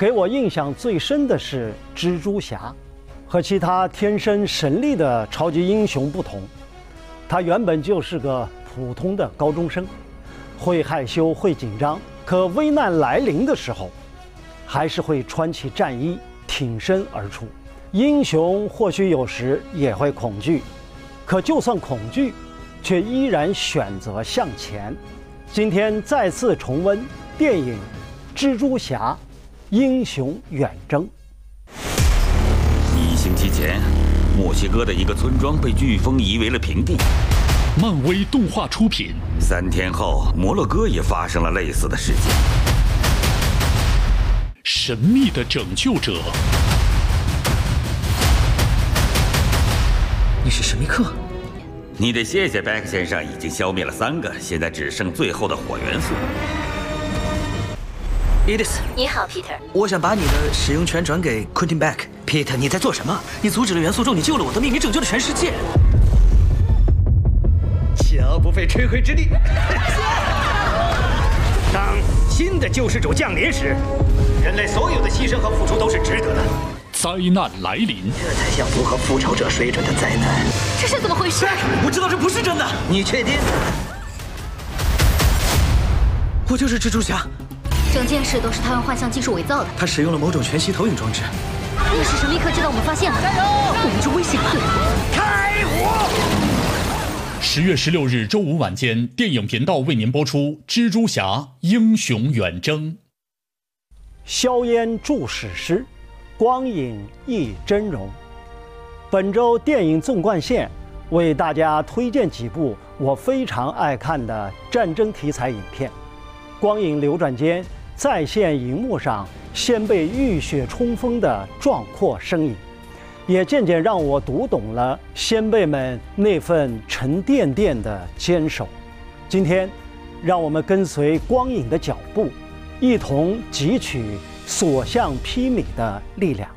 给我印象最深的是蜘蛛侠，和其他天生神力的超级英雄不同，他原本就是个普通的高中生，会害羞会紧张，可危难来临的时候，还是会穿起战衣挺身而出。英雄或许有时也会恐惧，可就算恐惧，却依然选择向前。今天再次重温电影《蜘蛛侠：英雄远征》。 1星期前，墨西哥的一个村庄被飓风夷为了平地。 漫威动画出品。 3天后，摩洛哥也发生了类似的事件。 神秘的拯救者。 你是神秘客？ 你得谢谢贝克先生，已经消灭了3个，现在只剩最后的火元素。 Edith， 你好 ，Peter。 我想把你的使用权转给 Quentin Beck。Peter， 你在做什么？你阻止了元素咒，你救了我的命，你拯救了全世界。 小不费吹灰之力。当新的救世主降临时，人类所有的牺牲和付出都是值得的。 灾难来临， 这才像符合复仇者水准的灾难。 这是怎么回事？ 我知道这不是真的。 你确定？ 我就是蜘蛛侠。 整件事都是他用幻象技术伪造的。 他使用了某种全息投影装置。 那是神秘客知道我们发现了，我们就危险了。 开火 ！10月16日周五晚间，电影频道为您播出《蜘蛛侠：英雄远征》。 硝烟著史诗，光影忆峥嵘。本周电影纵贯线为大家推荐几部我非常爱看的战争题材影片。光影流转间，在线荧幕上先辈浴血冲锋的壮阔身影，也渐渐让我读懂了先辈们那份沉甸甸的坚守。今天，让我们跟随光影的脚步，一同汲取所向披靡的力量。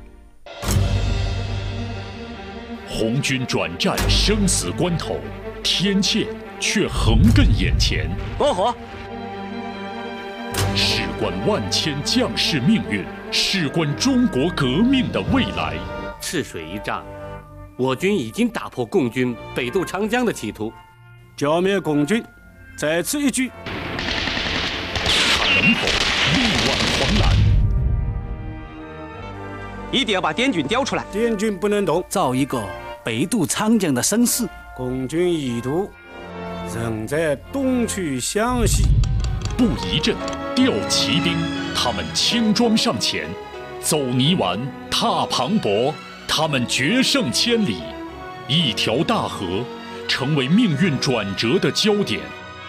红军转战生死关头，天堑却横亘眼前。 过火！ 事关万千将士命运，事关中国革命的未来。 赤水一战，我军已经打破共军北渡长江的企图， 剿灭共军在此一举。 他能否力挽狂澜？ 一定要把滇军调出来， 滇军不能动， 造一个北渡长江的声势。 共军意图仍在东去湘西。 布一阵，调骑兵，他们轻装上前，走泥丸，踏磅礴，他们决胜千里。一条大河，成为命运转折的焦点。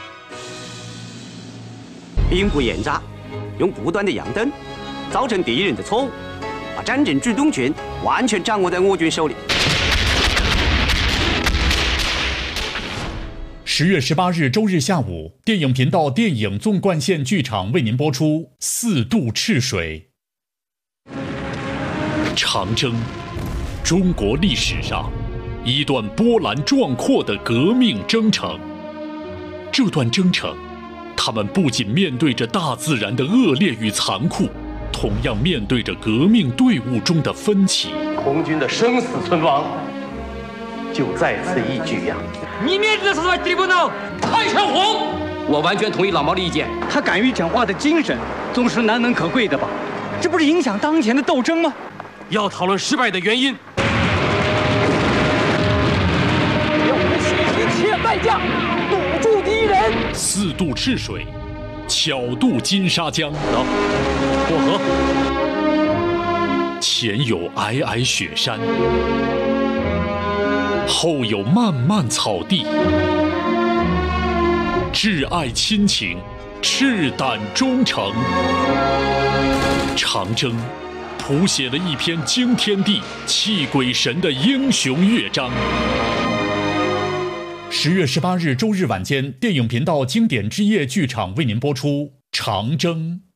兵不厌诈，用不断的样灯，造成敌人的错误，把战争主动权完全掌握在我军手里。 10月18日周日下午，电影频道电影纵贯线剧场为您播出《四渡赤水》。长征，中国历史上一段波澜壮阔的革命征程。这段征程，他们不仅面对着大自然的恶劣与残酷，同样面对着革命队伍中的分歧。 红军的生死存亡就在此一举呀！ 你面子是在地不能太上皇。 我完全同意老毛的意见， 他敢于讲话的精神总是难能可贵的吧？这不是影响当前的斗争吗？ 要讨论失败的原因， 要我们牺牲一切代价堵住敌人。 4渡赤水，巧渡金沙江。 走，过河。 前有皑皑雪山，后有漫漫草地，挚爱亲情，赤胆忠诚。长征谱写了一篇惊天地、泣鬼神的英雄乐章。10月18日周日晚间，电影频道经典之夜剧场为您播出《长征》。